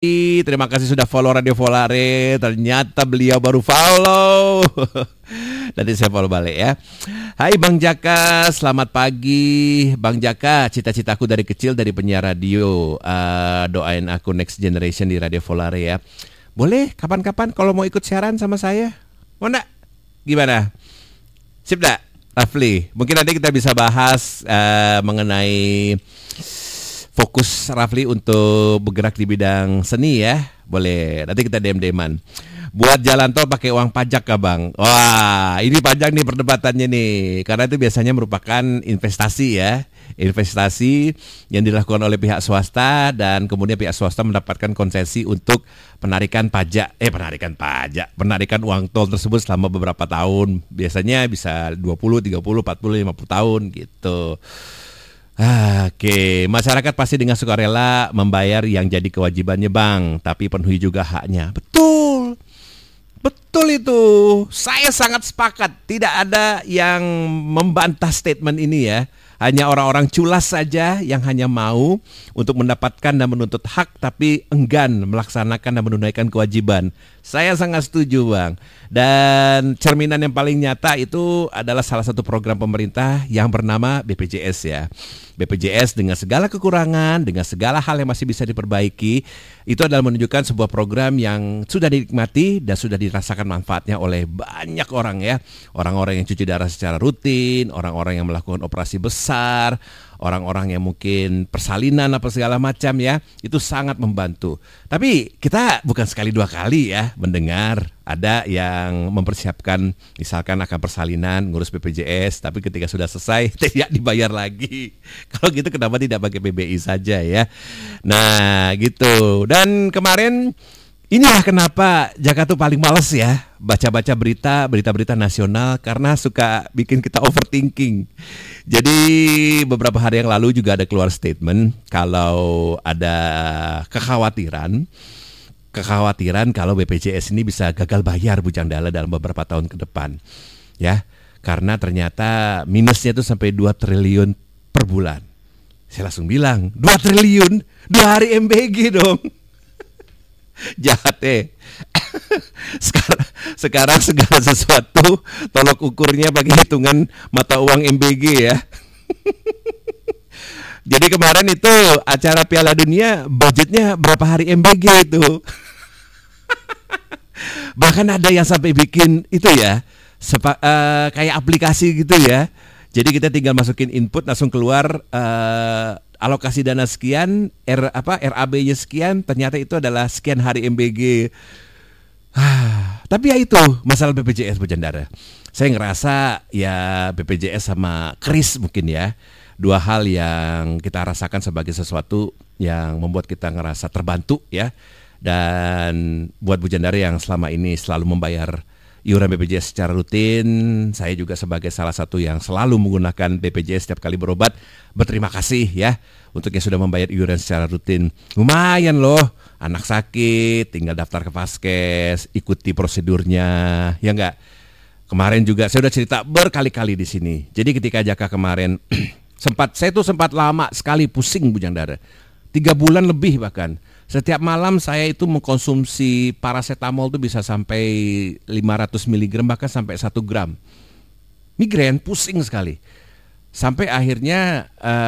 Terima kasih sudah follow Radio Volare. Ternyata beliau baru follow. Nanti saya follow balik ya. Hai Bang Jaka, selamat pagi Bang Jaka. Cita-citaku dari kecil dari penyiar radio. Doain aku next generation di Radio Volare ya. Boleh kapan-kapan kalau mau ikut siaran sama saya? Mau enggak? Gimana? Sip enggak? Rafli, mungkin nanti kita bisa bahas mengenai fokus Rafli untuk bergerak di bidang seni ya. Boleh, nanti kita DM-DM-an. Buat jalan tol pakai uang pajak kah Bang? Wah, ini panjang nih perdebatannya nih. Karena itu biasanya merupakan investasi ya. Investasi yang dilakukan oleh pihak swasta dan kemudian pihak swasta mendapatkan konsesi untuk penarikan uang tol tersebut selama beberapa tahun. Biasanya bisa 20, 30, 40, 50 tahun gitu. Oke, masyarakat pasti dengan sukarela membayar yang jadi kewajibannya Bang, tapi penuhi juga haknya. Betul itu. Saya sangat sepakat. Tidak ada yang membantah statement ini ya. Hanya orang-orang culas saja yang hanya mau untuk mendapatkan dan menuntut hak tapi enggan melaksanakan dan menunaikan kewajiban. Saya sangat setuju Bang. Dan cerminan yang paling nyata itu adalah salah satu program pemerintah yang bernama BPJS ya. BPJS dengan segala kekurangan, dengan segala hal yang masih bisa diperbaiki, itu adalah menunjukkan sebuah program yang sudah dinikmati dan sudah dirasakan manfaatnya oleh banyak orang ya. Orang-orang yang cuci darah secara rutin, orang-orang yang melakukan operasi besar, orang-orang yang mungkin persalinan apa segala macam ya, itu sangat membantu. Tapi kita bukan sekali dua kali ya mendengar ada yang mempersiapkan misalkan akan persalinan ngurus BPJS, tapi ketika sudah selesai tidak dibayar lagi. Kalau gitu kenapa tidak pakai PBI saja ya? Nah gitu. Dan kemarin inilah kenapa Jaka tuh paling males ya baca-baca berita-berita nasional karena suka bikin kita overthinking. Jadi beberapa hari yang lalu juga ada keluar statement kalau ada kekhawatiran kalau BPJS ini bisa gagal bayar Bujang Dala dalam beberapa tahun ke depan. Ya, karena ternyata minusnya itu sampai 2 triliun per bulan. Saya langsung bilang, 2 triliun, 2 hari MBG dong. Jahat Sekarang segala sesuatu tolok ukurnya pakai hitungan mata uang MBG ya. Jadi kemarin itu acara Piala Dunia budgetnya berapa hari MBG itu. Bahkan ada yang sampai bikin itu ya, kayak aplikasi gitu ya. Jadi kita tinggal masukin input langsung keluar alokasi dana sekian, RAB-nya sekian, ternyata itu adalah sekian hari MBG. Tapi ya itu masalah BPJS Bujandara. Saya ngerasa ya BPJS sama KRIS mungkin ya, dua hal yang kita rasakan sebagai sesuatu yang membuat kita ngerasa terbantu ya. Dan buat Bujandara yang selama ini selalu membayar iuran BPJS secara rutin, saya juga sebagai salah satu yang selalu menggunakan BPJS setiap kali berobat, berterima kasih ya untuk yang sudah membayar iuran secara rutin. Lumayan loh, anak sakit tinggal daftar ke Vaskes, ikuti prosedurnya, ya enggak? Kemarin juga saya udah cerita berkali-kali di sini. Jadi ketika Jaka kemarin saya sempat lama sekali pusing Bujandara. 3 bulan lebih bahkan. Setiap malam saya itu mengkonsumsi paracetamol itu bisa sampai 500 mg bahkan sampai 1 gram. Migrain, pusing sekali. Sampai akhirnya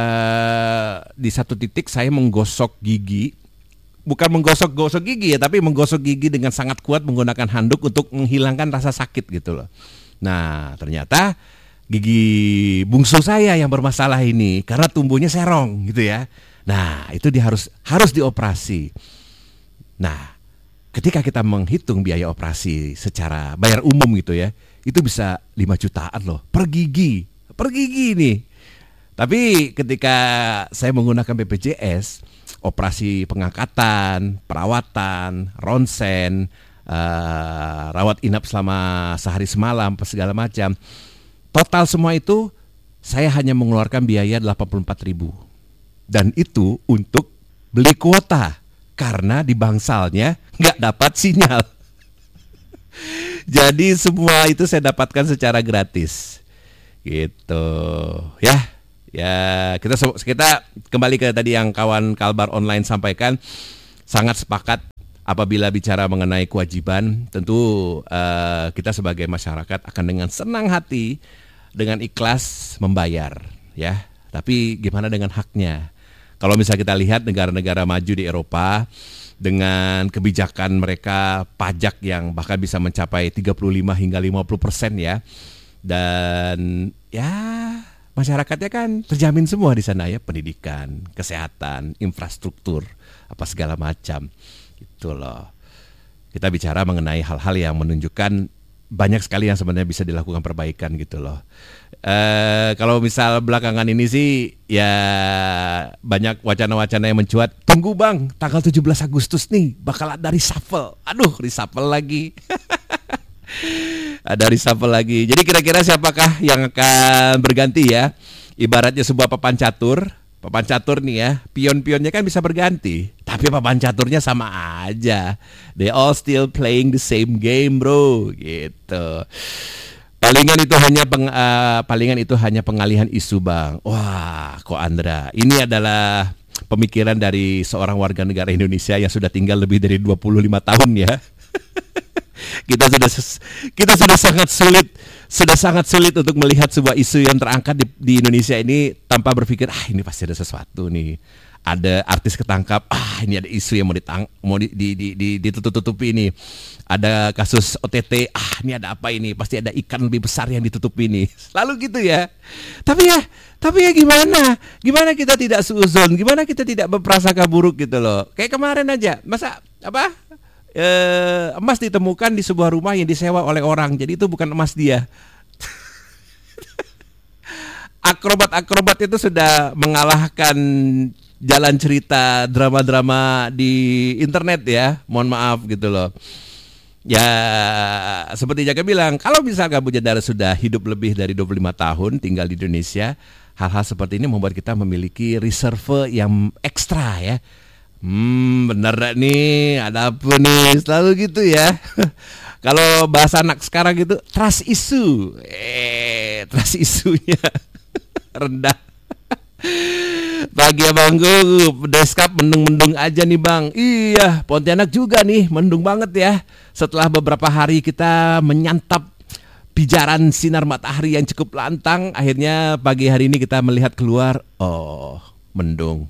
di satu titik saya menggosok gigi. Bukan menggosok gigi ya, tapi menggosok gigi dengan sangat kuat menggunakan handuk untuk menghilangkan rasa sakit gitu loh. Nah, ternyata gigi bungsu saya yang bermasalah ini karena tumbuhnya serong gitu ya. Nah, itu dia harus dioperasi. Nah, ketika kita menghitung biaya operasi secara bayar umum gitu ya, itu bisa 5 jutaan loh per gigi nih. Tapi ketika saya menggunakan BPJS, operasi pengangkatan, perawatan, ronsen, rawat inap selama sehari semalam, segala macam, total semua itu saya hanya mengeluarkan biaya 84.000. Dan itu untuk beli kuota karena di Bangsalnya nggak dapat sinyal. Jadi semua itu saya dapatkan secara gratis, gitu ya. Ya kita kembali ke tadi yang kawan Kalbar Online sampaikan. sangat sepakat apabila bicara mengenai kewajiban. Tentu kita sebagai masyarakat akan dengan senang hati, dengan ikhlas membayar, ya. Tapi gimana dengan haknya? Kalau misalnya kita lihat negara-negara maju di Eropa dengan kebijakan mereka pajak yang bahkan bisa mencapai 35 hingga 50% ya. Dan ya masyarakatnya kan terjamin semua di sana ya, pendidikan, kesehatan, infrastruktur, apa segala macam. Gitu loh. Kita bicara mengenai hal-hal yang menunjukkan banyak sekali yang sebenarnya bisa dilakukan perbaikan gitu loh. Kalau misal belakangan ini sih ya banyak wacana-wacana yang mencuat. Tunggu bang, tanggal 17 Agustus nih bakal ada reshuffle. Aduh, reshuffle lagi. Ada reshuffle lagi. Jadi kira-kira siapakah yang akan berganti ya? Ibaratnya sebuah papan catur. Papan catur nih ya, pion-pionnya kan bisa berganti, tapi papan caturnya sama aja. They all still playing the same game, bro. Gitu. Palingan itu hanya pengalihan isu, bang. Wah, kok Andra? Ini adalah pemikiran dari seorang warga negara Indonesia yang sudah tinggal lebih dari 25 tahun ya. Kita sudah sangat sulit untuk melihat sebuah isu yang terangkat di Indonesia ini tanpa berpikir ini pasti ada sesuatu nih. Ada artis ketangkap, ini ada isu yang mau ditutup-tutupi ini. Ada kasus OTT, ini ada apa ini? Pasti ada ikan lebih besar yang ditutupi ini. Selalu gitu ya. Tapi ya gimana? Gimana kita tidak suuzon? Gimana kita tidak berprasangka buruk gitu loh? Kayak kemarin aja, masa emas ditemukan di sebuah rumah yang disewa oleh orang. Jadi itu bukan emas dia. Akrobat-akrobat itu sudah mengalahkan jalan cerita drama-drama di internet ya. Mohon maaf gitu loh. Ya seperti Jaka bilang, kalau misalkan Bujandara sudah hidup lebih dari 25 tahun tinggal di Indonesia, hal-hal seperti ini membuat kita memiliki reserve yang ekstra ya. Benar gak nih? Ada apa nih? Selalu gitu ya. Kalau bahasa anak sekarang gitu, trust issue. Trust isunya rendah. Pagi abang gue, Deskap mendung-mendung aja nih bang. Iya, Pontianak juga nih, mendung banget ya. Setelah beberapa hari kita menyantap pijaran sinar matahari yang cukup lantang, akhirnya pagi hari ini kita melihat keluar, mendung.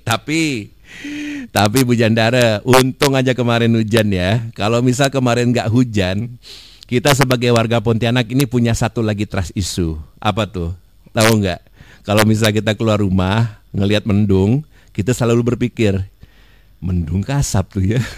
Tapi Bujandara, untung aja kemarin hujan ya. Kalau misal kemarin gak hujan, kita sebagai warga Pontianak ini punya satu lagi trust issue. Apa tuh? Tahu gak? Kalau misal kita keluar rumah, ngelihat mendung, kita selalu berpikir, mendung kasap tuh ya.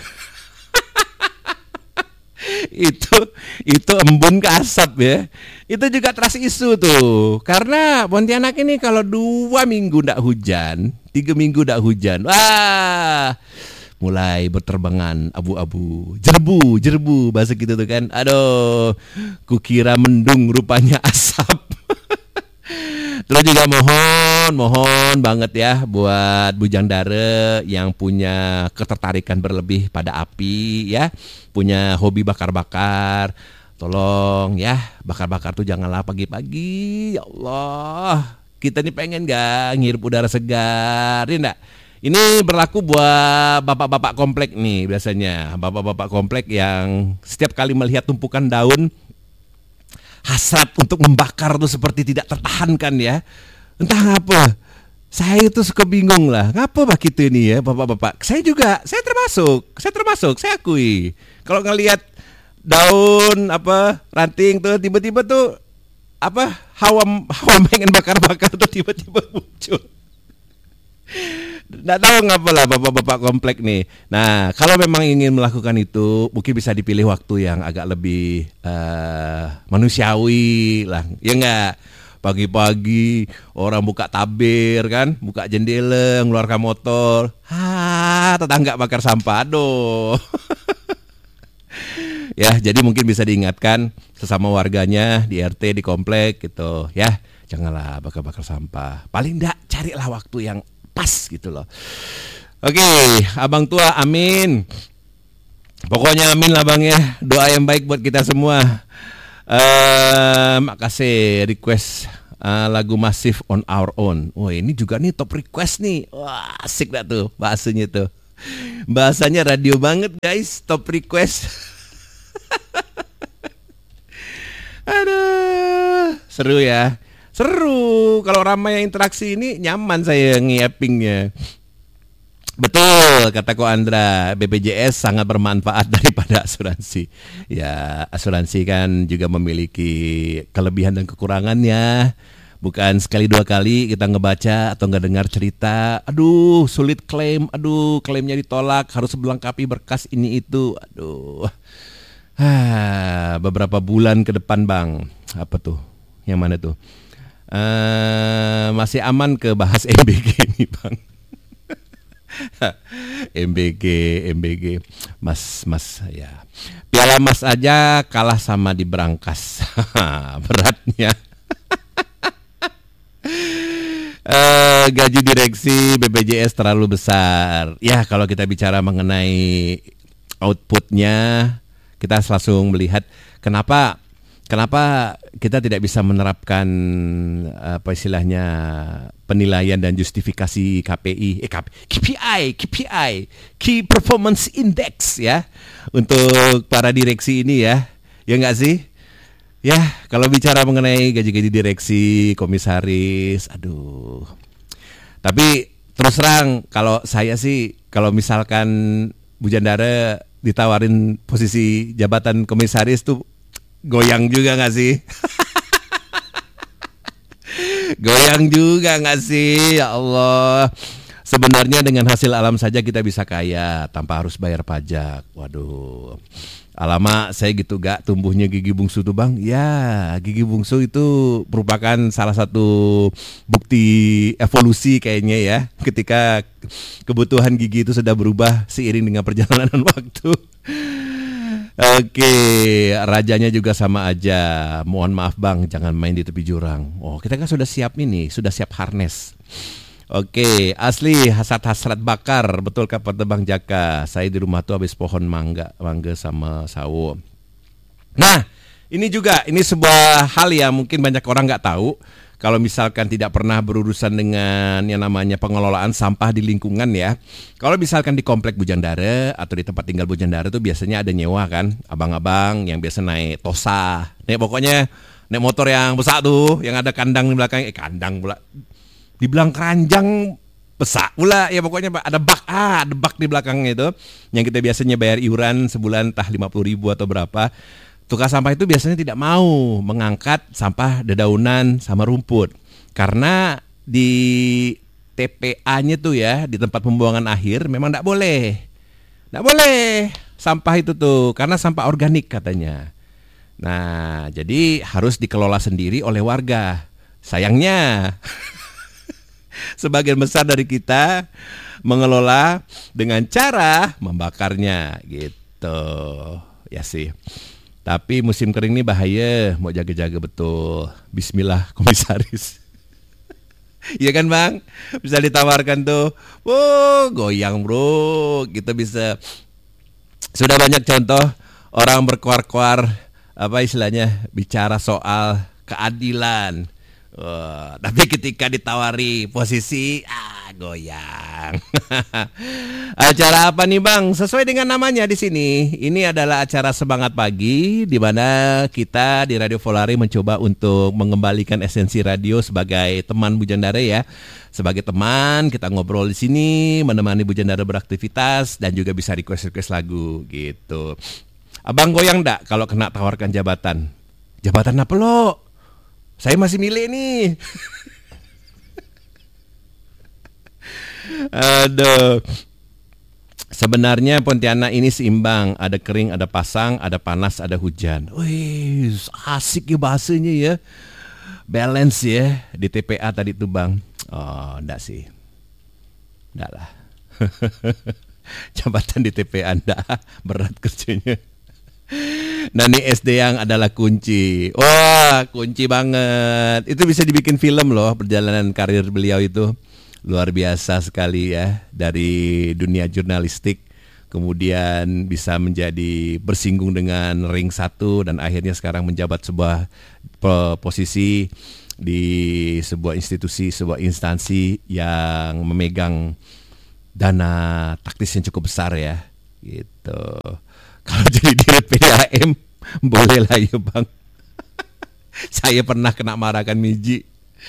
itu embun kasap ya. Itu juga trust issue tuh. Karena Pontianak ini kalau 2 minggu ndak hujan, 3 minggu ndak hujan, mulai berterbangan abu-abu, jerbu bahasa gitu tuh kan. Aduh, kukira mendung rupanya asap. Terus juga mohon banget ya buat Bujandara yang punya ketertarikan berlebih pada api ya, punya hobi bakar-bakar, tolong ya, bakar-bakar tuh janganlah pagi-pagi. Ya Allah, kita nih pengen gak ngirup udara segar, ya enggak? Ini berlaku buat bapak-bapak komplek nih biasanya, bapak-bapak komplek yang setiap kali melihat tumpukan daun, hasrat untuk membakar tuh seperti tidak tertahankan ya. Entah ngapa, saya itu suka bingung lah. Ngapa begitu ini ya bapak-bapak. Saya termasuk, saya akui. Kalau ngelihat daun ranting tuh tiba-tiba tuh hawa pengen bakar-bakar tuh tiba-tiba muncul. Nggak tahu ngapa lah bapak-bapak komplek nih. Nah, kalau memang ingin melakukan itu, mungkin bisa dipilih waktu yang agak lebih manusiawi lah. Ya enggak? Pagi-pagi orang buka tabir kan, buka jendela, ngeluarkan motor. Tetangga bakar sampah. Aduh. Ya, jadi mungkin bisa diingatkan sesama warganya di RT, di komplek gitu ya. Janganlah bakar-bakar sampah. Paling enggak carilah waktu yang pas gitu loh. Oke, abang tua, amin. Pokoknya amin lah bang ya. Doa yang baik buat kita semua. Makasih request lagu Massive On Our Own. Wah ini juga nih top request nih. Wah asik dah tuh bahasanya tuh. Bahasanya radio banget guys, top request. Aduh, seru ya. Seru, kalau ramai yang interaksi ini nyaman saya nyiapingnya. Betul, kata Ko Andra, BPJS sangat bermanfaat daripada asuransi. Ya, asuransi kan juga memiliki kelebihan dan kekurangannya. Bukan sekali dua kali kita ngebaca atau nggak dengar cerita, aduh sulit klaim, aduh klaimnya ditolak, harus melengkapi berkas ini itu, aduh. Beberapa bulan ke depan bang, apa tuh? Yang mana tuh? Masih aman ke bahas MBG ini bang. MBG, mas ya. Piala Mas aja kalah sama di Brankas, beratnya. Gaji direksi BPJS terlalu besar. Ya kalau kita bicara mengenai outputnya, kita langsung melihat kenapa kita tidak bisa menerapkan apa istilahnya penilaian dan justifikasi KPI, Key Performance Index ya untuk para direksi ini ya nggak sih? Ya kalau bicara mengenai gaji-gaji direksi, komisaris, aduh. Tapi terus terang kalau saya sih kalau misalkan Bu Jandara ditawarin posisi jabatan komisaris tuh goyang juga gak sih? Goyang juga gak sih? Ya Allah. Sebenarnya dengan hasil alam saja kita bisa kaya tanpa harus bayar pajak. Waduh. Alamak saya gitu gak tumbuhnya gigi bungsu tuh bang. Ya gigi bungsu itu merupakan salah satu bukti evolusi kayaknya ya. Ketika kebutuhan gigi itu sudah berubah seiring dengan perjalanan waktu. Oke, rajanya juga sama aja. Mohon maaf bang, jangan main di tepi jurang. Oh, kita kan sudah siap ini, sudah siap harness. Oke, asli hasrat bakar, betul kata Bang Jaka. Saya di rumah tuh habis pohon mangga sama sawo. Nah, ini sebuah hal yang mungkin banyak orang nggak tahu. Kalau misalkan tidak pernah berurusan dengan yang namanya pengelolaan sampah di lingkungan ya. Kalau misalkan di komplek Bu Jandara atau di tempat tinggal Bu Jandara tuh biasanya ada nyewa kan, abang-abang yang biasa naik Tosa. Pokoknya naik motor yang besar tuh, yang ada kandang di belakang, kandang pula. Dibilang keranjang besar pula ya pokoknya ada bak di belakangnya itu. Yang kita biasanya bayar iuran sebulan entah 50.000 atau berapa. Tukang sampah itu biasanya tidak mau mengangkat sampah dedaunan sama rumput. Karena di TPA-nya tuh ya, di tempat pembuangan akhir memang tidak boleh. Tidak boleh sampah itu tuh, karena sampah organik katanya. Nah, jadi harus dikelola sendiri oleh warga. Sayangnya, sebagian besar dari kita mengelola dengan cara membakarnya gitu. Ya sih. Tapi musim kering ini bahaya, mau jaga-jaga betul. Bismillah komisaris. Iya kan bang? Bisa ditawarkan tuh, goyang bro. Kita bisa. Sudah banyak contoh orang berkuar-kuar, apa istilahnya, bicara soal keadilan. Tapi ketika ditawari posisi, goyang. Acara apa nih bang? Sesuai dengan namanya di sini. Ini adalah acara semangat pagi, di mana kita di Radio Volare mencoba untuk mengembalikan esensi radio sebagai teman Bu Jandara ya. Sebagai teman kita ngobrol di sini, menemani Bu Jandara beraktivitas dan juga bisa request lagu gitu. Abang goyang ndak kalau kena tawarkan jabatan? Jabatan apa lo? Saya masih milih nih. Aduh. Sebenarnya Pontianak ini seimbang. Ada kering, ada pasang, ada panas, ada hujan. Wih, asik ya bahasanya ya. Balance ya di TPA tadi tuh bang. Oh, enggak sih. Enggak lah. Jabatan di TPA enggak. Berat kerjanya. Nani SD yang adalah kunci. Wah, kunci banget. Itu bisa dibikin film loh, perjalanan karir beliau itu. Luar biasa sekali ya. Dari dunia jurnalistik, kemudian bisa menjadi bersinggung dengan Ring 1 dan akhirnya sekarang menjabat sebuah posisi di sebuah institusi, sebuah instansi yang memegang dana taktis yang cukup besar ya, gitu. Kalau jadi dirut PDAM boleh lah ya bang. Saya pernah kena marakan Miji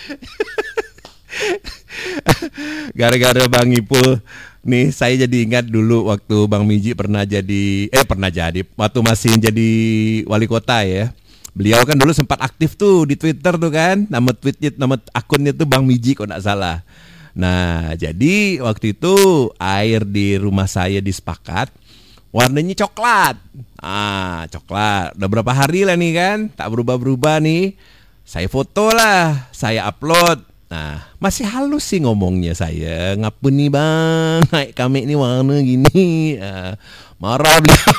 gara-gara Bang Ipul. Nih saya jadi ingat dulu waktu Bang Miji pernah jadi waktu masih jadi wali kota ya. Beliau kan dulu sempat aktif tuh di Twitter tuh kan, nama akunnya tuh Bang Miji kalau nggak salah. Nah jadi waktu itu air di rumah saya disepakat warnanya coklat. Coklat. Udah berapa hari lah nih kan, tak berubah-berubah nih. Saya foto lah, saya upload. Nah, masih halus sih ngomongnya saya. Ngapa nih bang, naik kami ini warna gini. Marah beliau.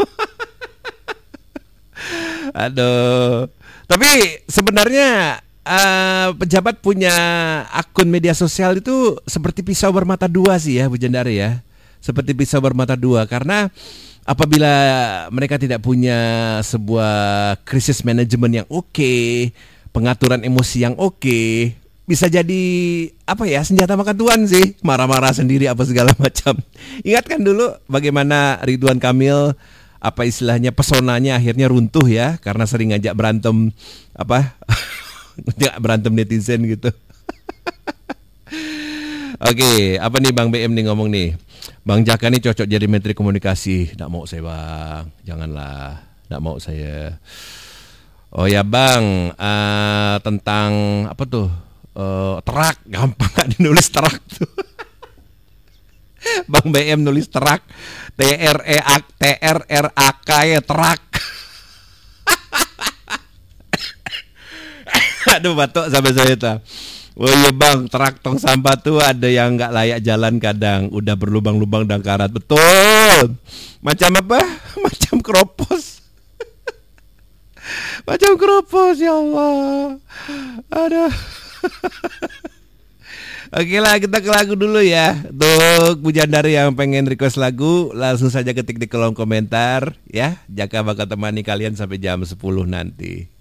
Aduh. Tapi sebenarnya pejabat punya akun media sosial itu seperti pisau bermata dua sih ya Bu Jandari ya. Seperti pisau bermata dua. Karena apabila mereka tidak punya sebuah krisis manajemen yang oke, pengaturan emosi yang oke, bisa jadi senjata makan tuan sih, marah-marah sendiri apa segala macam. Ingat kan dulu bagaimana Ridwan Kamil istilahnya pesonanya akhirnya runtuh ya karena sering ngajak berantem berantem netizen gitu. Oke, apa nih Bang BM nih ngomong nih. Bang Jaka nih cocok jadi menteri komunikasi. Nggak mau saya bang, janganlah, nggak mau saya. Oh ya bang, tentang apa tuh? Terak, gampang gak dinulis terak tuh. Bang BM nulis terak, TRRAK ya terak. Aduh batuk sampai saya tuh. Oh iya bang, terak tong sampah tuh ada yang nggak layak jalan kadang, udah berlubang-lubang dan karat, betul. Macam apa? Macam keropos. Macam keropos ya Allah. Aduh. Oke lah kita ke lagu dulu ya. Untuk Bu Jandari yang pengen request lagu, langsung saja ketik di kolom komentar ya. Jaka bakal temani kalian sampai jam 10 nanti.